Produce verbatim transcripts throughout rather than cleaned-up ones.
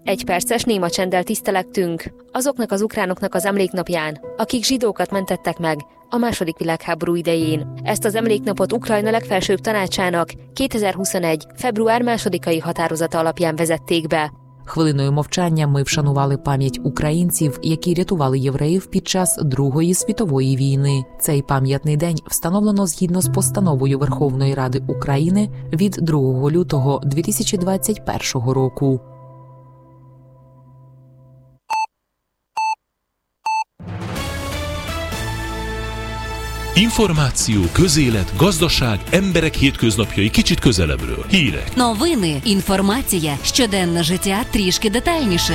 Egy perces néma csenddel tisztelektünk azoknak az ukránoknak az emléknapján, akik zsidókat mentettek meg a második világháború idején. Ezt az emléknapot Ukrajna legfelsőbb tanácsának kétezer-huszonegy. február másodikai határozata alapján vezették be. Хвилиною мовчання ми вшанували пам'ять українців, які рятували євреїв під час Другої світової війни. Цей пам'ятний день встановлено згідно з постановою Верховної Ради України від другого лютого дві тисячі двадцять першого року. Információ, közélet, gazdaság, emberek hétköznapjai kicsit közelebbről. Hírek. Новини, інформація, щоденне життя трішки детальніше.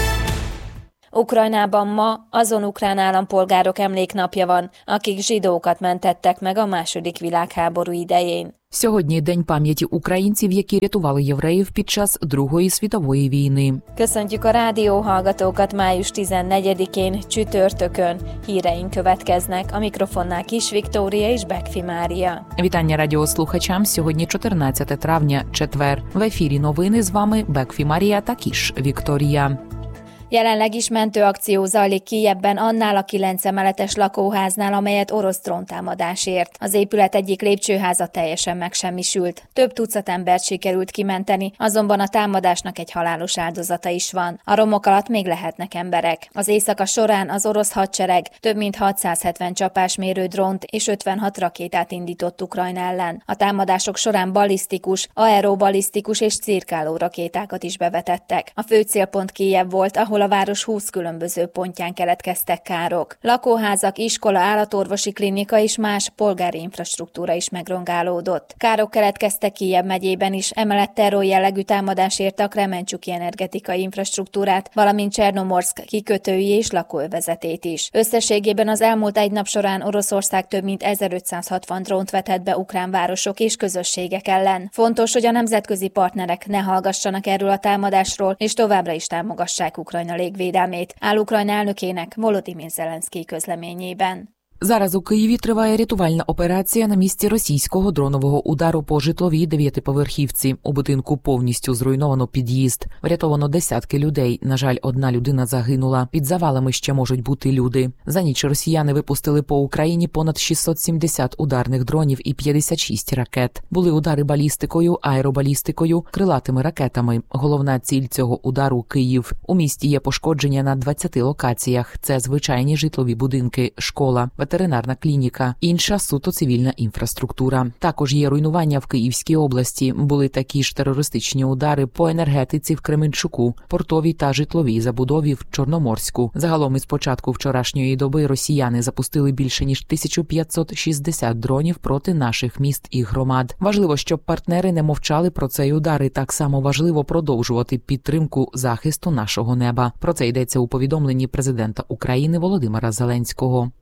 Ukrajnában ma azon ukrán állampolgárok emléknapja van, akik zsidókat mentettek meg a második világháború idején. Сьогодні день пам'яті українців, які рятували євреїв під час Другої світової війни. Köszöntjük a rádióhallgatókat május tizennegyedikén, csütörtökön. Híreink következnek, a mikrofonnál Kis Viktória és Bekfi Mária. Вітання радіослухачам. Сьогодні чотирнадцяте travня, четвер. В ефірі новини з вами Бекфі Марія та Кіш Вікторія. Jelenleg is mentőakció zajlik Kijevben annál a kilenc emeletes lakóháznál, amelyet orosz dróntámadás ért. Az épület egyik lépcsőháza teljesen megsemmisült. Több tucat embert sikerült kimenteni, azonban a támadásnak egy halálos áldozata is van. A romok alatt még lehetnek emberek. Az éjszaka során az orosz hadsereg több mint hatszázhetven csapásmérő drónt és ötvenhat rakétát indított Ukrajna ellen. A támadások során ballisztikus, aerobalisztikus és cirkáló rakétákat is bevetettek. A fő célpont Kijev volt, ahol a város húsz különböző pontján keletkeztek károk. Lakóházak, iskola, állatorvosi klinika és más polgári infrastruktúra is megrongálódott. Károk keletkeztek Kijev megyében is, emellett terror jellegű támadás érte a Kremencsuki energetikai infrastruktúrát, valamint Csernomorszk kikötői és lakóövezetét is. Összességében az elmúlt egy nap során Oroszország több mint ezerötszázhatvan drónt vetett be ukrán városok és közösségek ellen. Fontos, hogy a nemzetközi partnerek ne hallgassanak erről a támadásról, és továbbra is támogassák Ukrajna légvédelmét, áll Ukrajna elnökének Volodymyr Zelenszkij közleményében. Зараз у Києві триває рятувальна операція на місці російського дронового удару по житловій дев'ятиповерхівці. У будинку повністю зруйновано під'їзд. Врятовано десятки людей. На жаль, одна людина загинула. Під завалами ще можуть бути люди. За ніч росіяни випустили по Україні понад шістсот сімдесят ударних дронів і п'ятдесят шість ракет. Були удари балістикою, аеробалістикою, крилатими ракетами. Головна ціль цього удару – Київ. У місті є пошкодження на двадцяти локаціях. Це звичайні житлові будинки, школа, ветеринарна клініка, інша суто цивільна інфраструктура. Також є руйнування в Київській області. Були такі ж терористичні удари по енергетиці в Кременчуку, портовій та житловій забудові в Чорноморську. Загалом із початку вчорашньої доби росіяни запустили більше ніж тисячу п'ятсот шістдесят дронів проти наших міст і громад. Важливо, щоб партнери не мовчали про цей удар, і так само важливо продовжувати підтримку захисту нашого неба. Про це йдеться у повідомленні президента України Володимира Зеленського.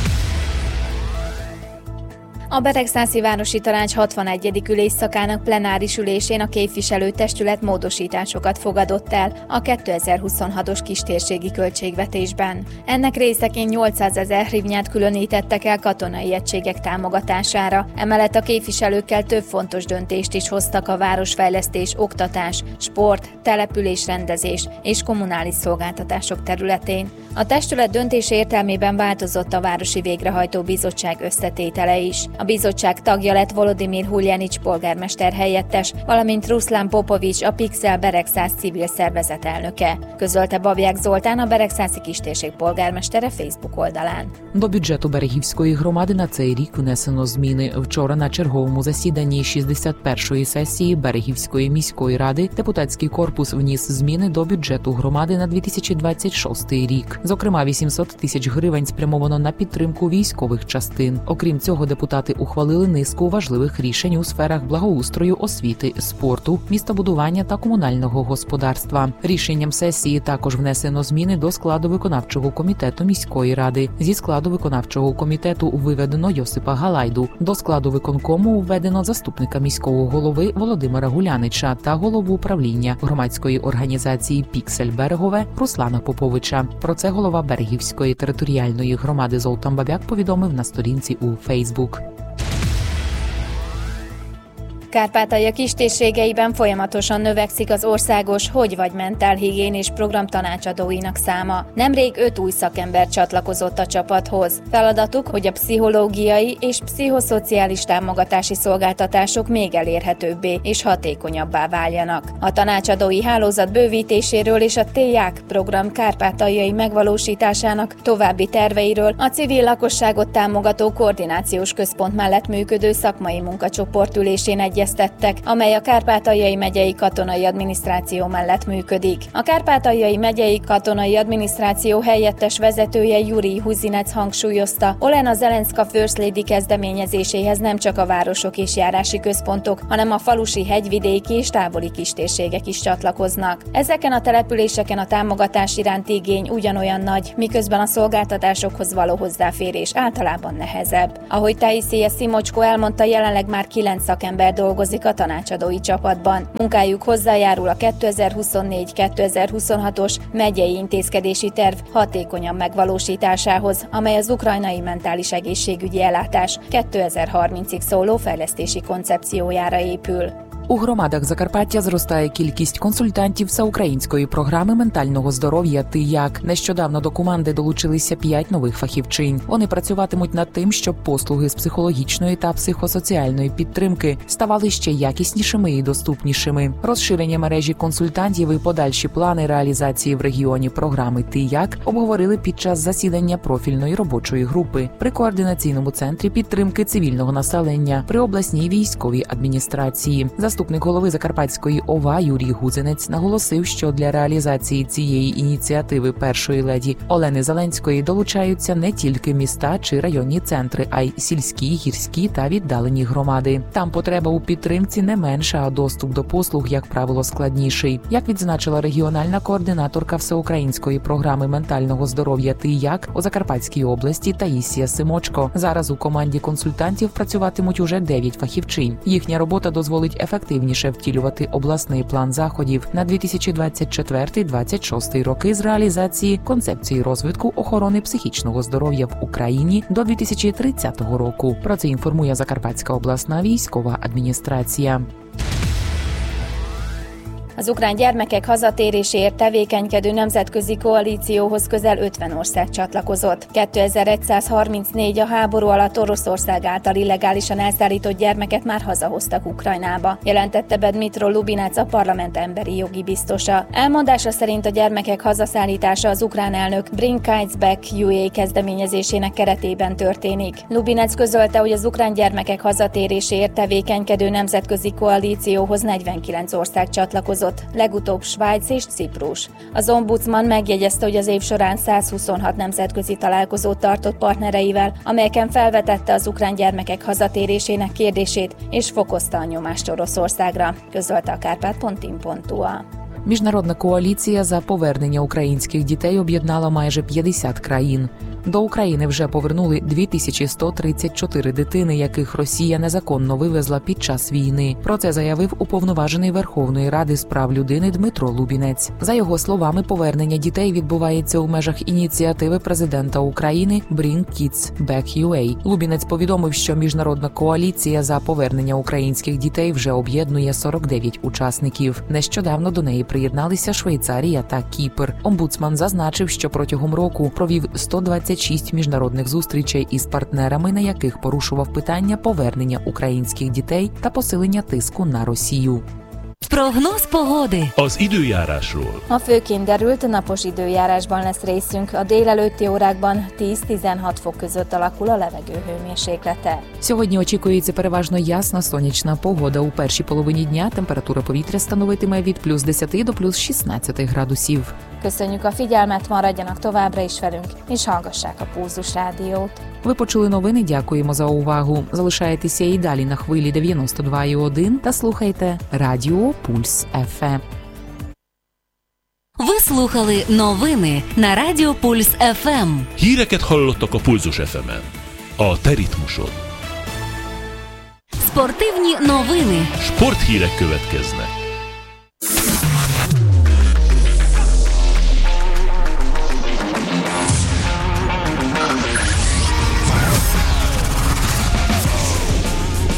A Beregszászi Városi Tanács hatvanegyedik ülésszakának plenáris ülésén a képviselőtestület módosításokat fogadott el a kétezer-huszonhatos kistérségi költségvetésben. Ennek részeként nyolcszázezer hrivnyát különítettek el katonai egységek támogatására, emellett a képviselőkkel több fontos döntést is hoztak a városfejlesztés, oktatás, sport, településrendezés és kommunális szolgáltatások területén. A testület döntése értelmében változott a Városi Végrehajtó Bizottság összetétele is. A bizottság tagja lett Volodymyr Huljanics polgármester helyettes, valamint Ruszlán Popovics, a Pixel Beregszász civil szervezet elnöke, közölte Babják Zoltán, a Beregszászi kistérség polgármestere Facebook oldalán. До бюджету Берегівської громади на цей рік внесено зміни. Вчора на черговому засіданні шістдесят першої сесії Берегівської міської ради депутатський корпус вніс зміни до бюджету громади на дві тисячі двадцять шостий рік. Зокрема, вісімсот тисяч гривень спрямовано на підтримку військових частин. Окрім цього, депутати ухвалили низку важливих рішень у сферах благоустрою, освіти, спорту, містобудування та комунального господарства. Рішенням сесії також внесено зміни до складу виконавчого комітету міської ради. Зі складу виконавчого комітету виведено Йосипа Галайду. До складу виконкому введено заступника міського голови Володимира Гулянича та голову управління громадської організації «Піксель Берегове» Руслана Поповича. Про це голова Берегівської територіальної громади Золтан Бабяк повідомив на сторінці у Фейсбук. Kárpátalja kistérségeiben folyamatosan növekszik az országos hogy vagy mentálhigiénés program tanácsadóinak száma. Nemrég öt új szakember csatlakozott a csapathoz. Feladatuk, hogy a pszichológiai és pszichoszociális támogatási szolgáltatások még elérhetőbbé és hatékonyabbá váljanak. A tanácsadói hálózat bővítéséről és a TÉJÁK program kárpátaljai megvalósításának további terveiről a civil lakosságot támogató koordinációs központ mellett működő szakmai munkacsoport ülésén egyeztettek, amely a Kárpátaljai megyei katonai adminisztráció mellett működik. A Kárpátaljai megyei katonai adminisztráció helyettes vezetője Juri Huzinec hangsúlyozta, Olena Zelenszka First Lady kezdeményezéséhez nem csak a városok és járási központok, hanem a falusi, hegyvidéki és távoli kistérségek is csatlakoznak. Ezeken a településeken a támogatás iránti igény ugyanolyan nagy, miközben a szolgáltatásokhoz való hozzáférés általában nehezebb. Ahogy Taisia Simocsko elmondta, jelenleg már kilenc szakember dolgozik a tanácsadói csapatban. Munkájuk hozzájárul a kétezer-huszonnégy kétezer-huszonhatos megyei intézkedési terv hatékonyabb megvalósításához, amely az ukrajnai mentális egészségügyi ellátás kétezer-harmincig szóló fejlesztési koncepciójára épül. У громадах Закарпаття зростає кількість консультантів всеукраїнської програми ментального здоров'я «ТИЯК». Нещодавно до команди долучилися п'ять нових фахівчинь. Вони працюватимуть над тим, щоб послуги з психологічної та психосоціальної підтримки ставали ще якіснішими і доступнішими. Розширення мережі консультантів і подальші плани реалізації в регіоні програми «ТИЯК» обговорили під час засідання профільної робочої групи при координаційному центрі підтримки цивільного населення при обласній військовій адміністрації. Заступник голови Закарпатської ОВА Юрій Гудзинець наголосив, що для реалізації цієї ініціативи першої леді Олени Зеленської долучаються не тільки міста чи районні центри, а й сільські, гірські та віддалені громади. Там потреба у підтримці не менша, а доступ до послуг, як правило, складніший. Як відзначила регіональна координаторка всеукраїнської програми ментального здоров'я «ТИЯК» у Закарпатській області Таїсія Симочко, зараз у команді консультантів працюватимуть уже дев'ять фахівчинь. Їхня робота дозволить ефективніше втілювати обласний план заходів на дві тисячі двадцять четвертий - двадцять шостий роки з реалізації концепції розвитку охорони психічного здоров'я в Україні до дві tисячі тридцятого року. Про це інформує Закарпатська обласна військова адміністрація. Az ukrán gyermekek hazatéréséért tevékenykedő nemzetközi koalícióhoz közel ötven ország csatlakozott. kétezer-százharmincnégy a háború alatt Oroszország által illegálisan elszállított gyermeket már hazahoztak Ukrajnába, jelentette be Dmytro Lubinec, a parlament emberi jogi biztosa. Elmondása szerint a gyermekek hazaszállítása az ukrán elnök Bring Kids Back u á kezdeményezésének keretében történik. Lubinec közölte, hogy az ukrán gyermekek hazatéréséért tevékenykedő nemzetközi koalícióhoz negyvenkilenc ország csatlakozott, legutóbb Svájc és Ciprus. Az ombudsman megjegyezte, hogy az év során százhuszonhat nemzetközi találkozót tartott partnereivel, amelyeken felvetette az ukrán gyermekek hazatérésének kérdését és fokozta a nyomást Oroszországra, közölte a kárpát pont in pont u a. Міжнародна коаліція за повернення українських дітей об'єднала майже п'ятдесят країн. До України вже повернули дві тисячі сто тридцять чотири дитини, яких Росія незаконно вивезла під час війни. Про це заявив уповноважений Верховної Ради з прав людини Дмитро Лубінець. За його словами, повернення дітей відбувається у межах ініціативи президента України Bring Kids Back ю ей. Лубінець повідомив, що міжнародна коаліція за повернення українських дітей вже об'єднує сорок дев'ять учасників. Нещодавно до неї приєдналися Швейцарія та Кіпр. Омбудсман зазначив, що протягом року провів сто двадцять шість міжнародних зустрічей із партнерами, на яких порушував питання повернення українських дітей та посилення тиску на Росію. Прогноz pogodi. Az időjárásról. Ma főként derült, napos időjárásban lesz részünk. A délelőtti órákban tíz-tizenhat fok között alakul a levegő hőmérséklete. Сьогодні очікується переважно ясна сонячна погода. У першій половині дня температура повітря становитиме від плюс десять до плюс шістнадцять градусів. Köszönjük a figyelmet, maradjanak továbbra is velünk, és hallgassák a Pulzus Rádiót. Ви почули новини, дякуємо за увагу. Залишайтеся і далі на хвилі дев'яносто два і один та слухайте Радіо Пульс еф ем. Ви слухали новини на Радіо Пульс еф ем. Híreket hallottak a Pulzus еф ем-en. A te ritmusod. Спортивні новини. Sporthírek következnek.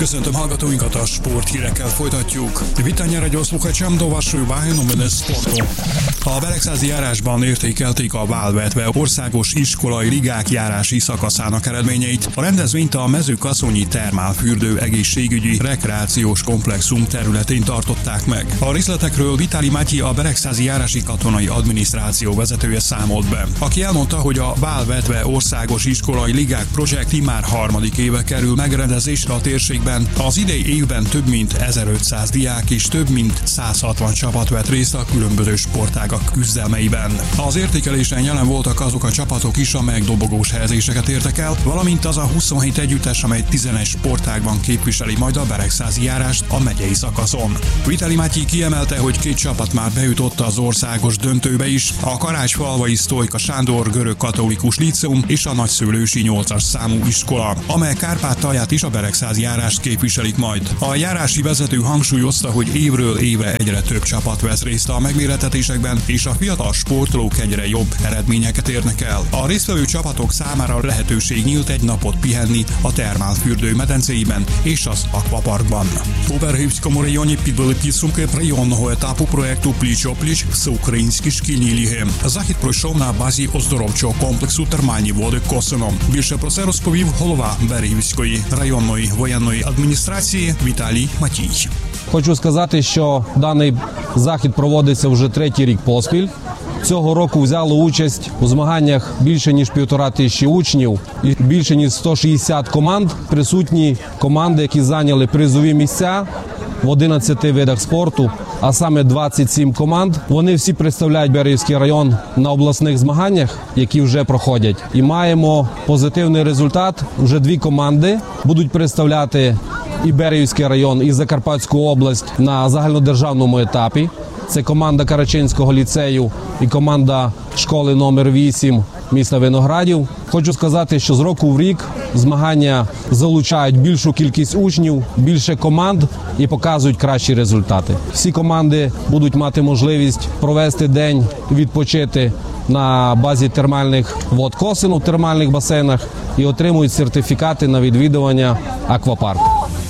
Köszöntöm hallgatóinkat, a sporthírekkel folytatjuk. Witania radio słuchaczom, dołączył nomen sportu. A Beregszázi járásban értékelték a válvetve országos iskolai ligák járási szakaszának eredményeit. A rendezvényt a Mezőkaszonyi Termálfürdő egészségügyi rekreációs komplexum területén tartották meg. A részletekről Vitali Matyi, a Beregszázi járási katonai adminisztráció vezetője számolt be, aki elmondta, hogy a válvetve országos iskolai ligák projekt immár harmadik éve kerül megrendezésre a térségben. Az idei évben több mint ezerötszáz diák és több mint száz hatvan csapat vett részt a különböző sportágak küzdelmeiben. Az értékelésen jelen voltak azok a csapatok is, amelyek dobogós helyezéseket értek el, valamint az a huszonhét együttes, amely tizenegy sportágban képviseli majd a beregszázi járást a megyei szakaszon. Vitali Matyi kiemelte, hogy két csapat már bejutott az országos döntőbe is, a Karácsfalvai Sztojka Sándor görög katolikus líceum és a nagyszőlősi nyolcas számú iskola, amely Kárpátalját is a beregszázi járást képviselik majd. A járási vezető hangsúlyozta, hogy évről évre egyre több csapat vesz részt a megmérettetésekben, és a fiatal sportolók egyre jobb eredményeket érnek el. A résztvevő csapatok számára lehetőség nyílt egy napot pihenni a Termálfürdő medencéiben és az Akvaparkban. У Берегівському районі підвели підсумки районного етапу проекту «Пліч-опліч всеукраїнські шкільні ліги». Захід пройшов на базі оздоровчого комплексу «Термальні води» Косино. Більше про це розповів голова Берегівської районної воєнної адміністрації Віталій Матій. Хочу сказати, що даний захід проводиться вже третій рік поспіль. Цього року взяло участь у змаганнях більше ніж півтора тисячі учнів і більше ніж сто шістдесят команд. Присутні команди, які зайняли призові місця в одинадцяти видах спорту, а саме двадцять сім команд. Вони всі представляють Берегівський район на обласних змаганнях, які вже проходять. І маємо позитивний результат. Вже дві команди будуть представляти і Берегівський район, і Закарпатську область на загальнодержавному етапі. Це команда Карачинського ліцею і команда школи номер вісім міста Виноградів. Хочу сказати, що з року в рік змагання залучають більшу кількість учнів, більше команд і показують кращі результати. Всі команди будуть мати можливість провести день, відпочити на базі термальних вод Косино в термальних басейнах і отримують сертифікати на відвідування аквапарку.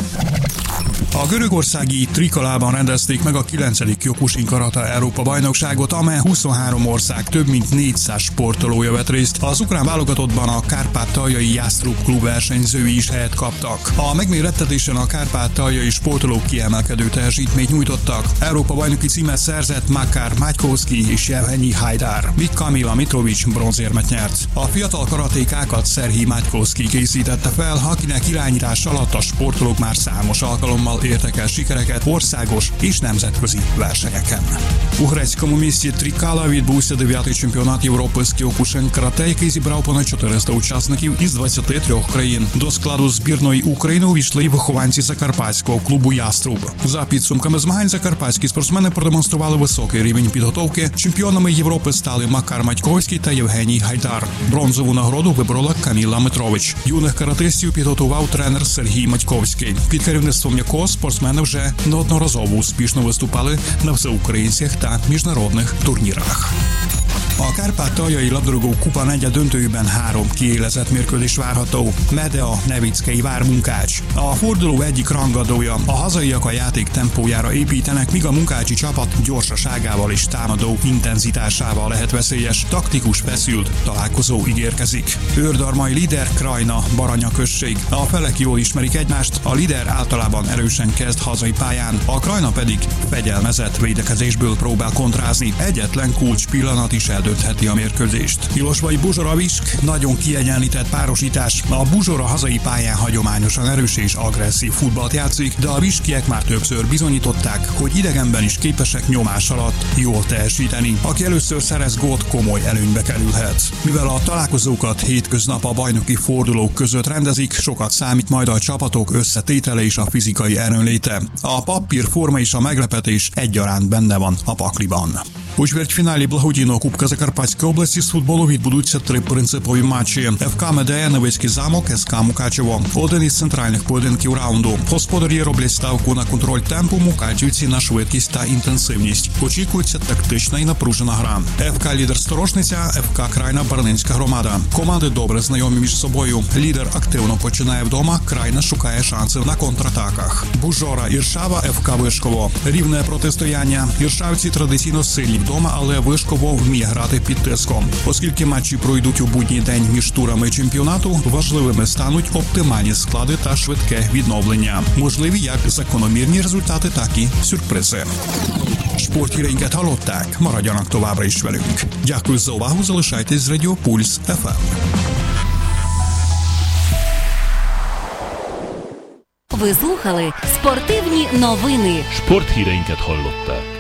A görögországi Trikalában rendezték meg a kilencedik Kyokushin Karate Európa bajnokságot, amely huszonhárom ország több mint négyszáz sportolója vett részt. Az ukrán válogatottban a Kárpátaljai Jásztrub klub versenyzői is helyet kaptak. A megmérettetésen a kárpátaljai sportolók kiemelkedő teljesítményt nyújtottak. Európa bajnoki címet szerzett Makar Matykovszki és Jevhenyi Hajdár, míg Kamila Mitrovics bronzérmet nyert. A fiatal karatékákat Szerhij Matykovszki készítette fel, akinek irányítás alatt a sportolók már számos alkalommal értek el sikereket országos és nemzetközi versenyeken. У грецькому місті Трикала відбувся дев'ятий чемпіонат Європи з Кіокушин карате, який зібрав понад чотириста учасників із двадцяти трьох країн. До складу збірної України увійшли й вихованці закарпатського клубу «Яструб». За підсумками змагань закарпатські спортсмени продемонстрували високий рівень підготовки. Чемпіонами Європи стали Макар Матьковський та Євгеній Гайдар. Бронзову нагороду виборола Каміла Митрович. Юних каратистів підготував тренер Сергій Матьковський, під керівництвом якого спортсмени вже неодноразово успішно виступали на всеукраїнських та міжнародних турнірах. A Kárpátaljai labdarúgó kupa negyed döntőjében három kiélezett mérkőzés várható. Medea Nevickei vár Munkács. A forduló egyik rangadója. A hazaiak a játék tempójára építenek, míg a munkácsi csapat gyorsaságával és támadó intenzitásával lehet veszélyes, taktikus feszült találkozó ígérkezik. Őrdarmai Lider Krajna Baranya község. A felek jól ismerik egymást, a Lider általában erősen kezd hazai pályán, a Krajna pedig fegyelmezett védekezésből próbál kontrázni. Egyetlen kulcs pillanat is eldöntheti a mérkőzést. Ilosvai Buzsora Visk nagyon kiegyenlített párosítás. A Buzsora hazai pályán hagyományosan erős és agresszív futballt játszik, de a viskiek már többször bizonyították, hogy idegenben is képesek nyomás alatt jól teljesíteni. Aki először szerez gólt, komoly előnybe kerülhet. Mivel a találkozókat hétköznap a bajnoki fordulók között rendezik, sokat számít majd a csapatok összetétele és a fizikai erőnléte. A papír, forma és a meglepetés egyaránt benne van a pakliban. У чвертьфіналі благодійного Кубка Закарпатської області з футболу відбудуться три принципові матчі. ФК Медея, Невицький замок, СК Мукачево. Один із центральних поєдинків раунду. Господарі роблять ставку на контроль темпу, мукачівці на швидкість та інтенсивність. Очікується тактична і напружена гра. ФК Лідер Сторожниця, ФК Крайна Барнинська громада. Команди добре знайомі між собою. Лідер активно починає вдома, Крайна шукає шанси на контратаках. Бужора, Іршава, ФК Вишково. Рівне протистояння. Іршавці традиційно сильні вдома, але Вишково вміє грати під тиском. Оскільки матчі пройдуть у будній день між турами чемпіонату, важливими стануть оптимальні склади та швидке відновлення. Можливі як закономірні результати, так і сюрпризи. Sporthíreinket hallották, maradjanak továbbra is velünk. Дякую за увагу, залишайтесь з Радіо Пульс еф ем. Ви слухали спортивні новини. Sporthíreinket hallották.